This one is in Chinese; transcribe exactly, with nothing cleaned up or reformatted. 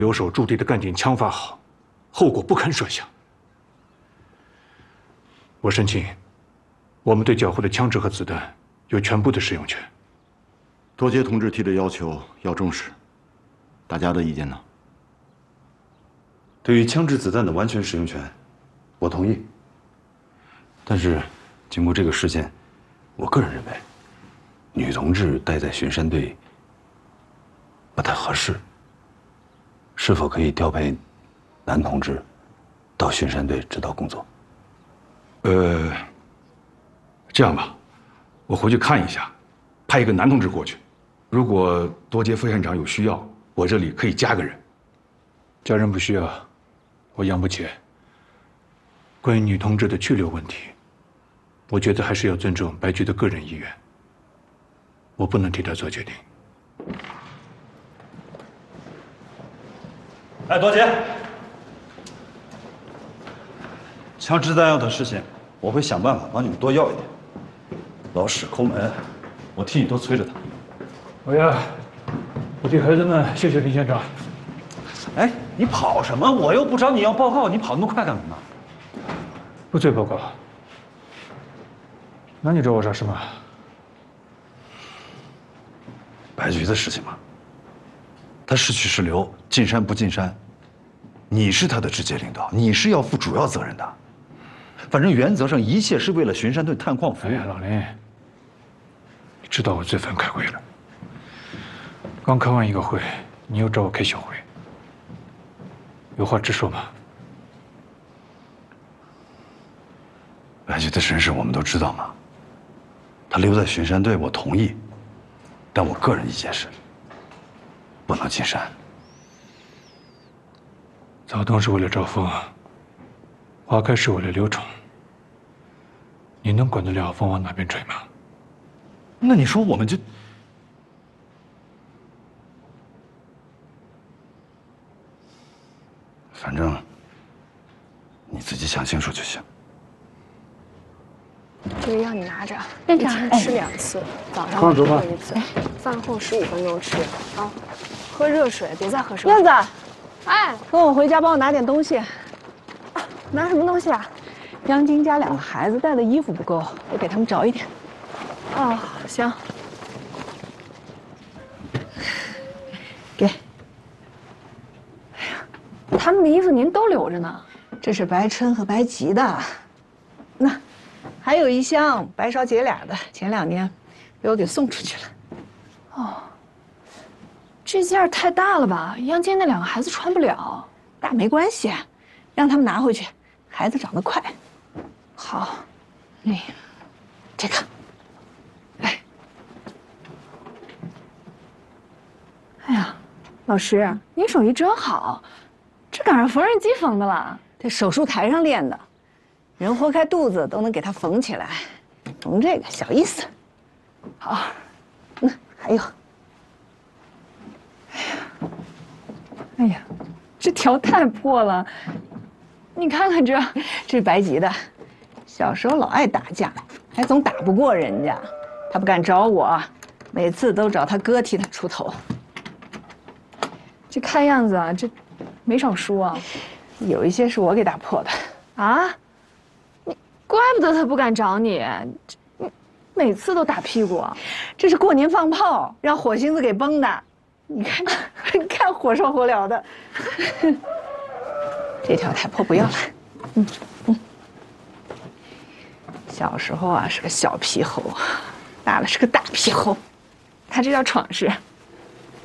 留守驻地的干警枪法好，后果不堪设想。我申请，我们对缴获的枪支和子弹有全部的使用权。 多杰同志提的要求要重视，大家的意见呢？ 对于枪支子弹的完全使用权，我同意。但是，经过这个事件，我个人认为，女同志待在巡山队不太合适。是否可以调配男同志到巡山队指导工作？ 呃，这样吧，我回去看一下，派一个男同志过去。如果多杰副县长有需要，我这里可以加个人。家人不需要，我养不起。关于女同志的去留问题，我觉得还是要尊重白局的个人意愿，我不能替他做决定。 哎，多杰，枪支弹药的事情，我会想办法帮你们多要一点。老史抠门，我替你多催着他。 我呀，我替孩子们谢谢林县长。 哎，你跑什么？我又不找你要报告，你跑那么快干什么？ 不催报告。那你找我啥事嘛？ 白局的事情嘛。他是去是留，进山不进山，你是他的直接领导，你是要负主要责任的。反正原则上一切是为了巡山队探矿服务。 哎呀，老林，你知道我最烦开会了。刚开完一个会，你又找我开小会，有话直说嘛。 白局的身世我们都知道嘛。他留在巡山队，我同意，但我个人意见是，不能进山。 早冬是为了招风，花开是为了留虫。你能管得了风往哪边吹吗？ 那你说我们就……反正你自己想清楚就行。 这个药你拿着， 院长， 一天吃两次，早上快走吧喝一次，饭后十五分钟吃啊。喝热水，别再喝生。 燕子， 哎， 跟我回家帮我拿点东西。 拿什么东西啊？ 央金家两个孩子带的衣服不够，我给他们找一点。 哦，行。 给。 哎呀，他们的衣服您都留着呢。 这是白琛和白吉的。那。还有一箱白少姐俩的，前两年被我给送出去了。 哦，这件太大了吧？央金那两个孩子穿不了。 大没关系，让他们拿回去。孩子长得快。 好， 哎，这个，哎， 哎呀，老师，您手艺真好，这赶上缝纫机缝的了。 这手术台上练的。人豁开肚子都能给它缝起来，缝这个小意思。好，那还有， 哎呀，哎呀，这条太破了，你看看这， 这是白吉的，小时候老爱打架，还总打不过人家，他不敢找我，每次都找他哥替他出头。 这看样子啊，这没少输啊， 有一些是我给打破的。 啊？怪不得他不敢找你，你每次都打屁股。 这是过年放炮，让火星子给崩的。你看，你看火烧火燎的。这条太破，不要了。嗯嗯。小时候啊是个小皮猴，大了是个大皮猴。 他这叫闯事。